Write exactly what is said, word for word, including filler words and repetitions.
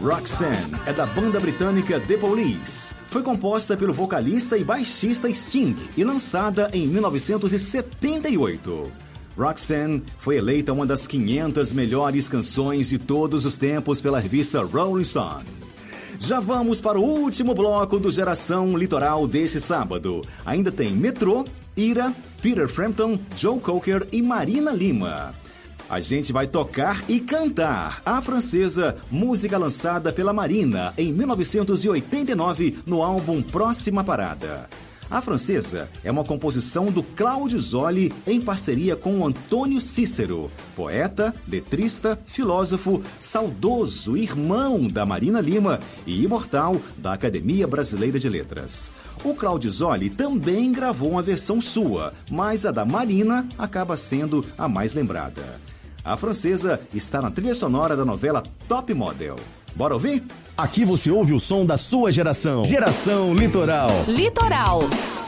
Roxanne é da banda britânica The Police. Foi composta pelo vocalista e baixista Sting e lançada em mil novecentos e setenta e oito. Roxanne foi eleita uma das quinhentas melhores canções de todos os tempos pela revista Rolling Stone. Já vamos para o último bloco do Geração Litoral deste sábado. Ainda tem Metrô, Ira, Peter Frampton, Joe Cocker e Marina Lima. A gente vai tocar e cantar A Francesa, música lançada pela Marina em mil novecentos e oitenta e nove no álbum Próxima Parada. A Francesa é uma composição do Claudio Zoli em parceria com Antônio Cícero, poeta, letrista, filósofo, saudoso irmão da Marina Lima e imortal da Academia Brasileira de Letras. O Claudio Zoli também gravou uma versão sua, mas a da Marina acaba sendo a mais lembrada. A Francesa está na trilha sonora da novela Top Model. Bora ouvir? Aqui você ouve o som da sua geração. Geração Litoral. Litoral.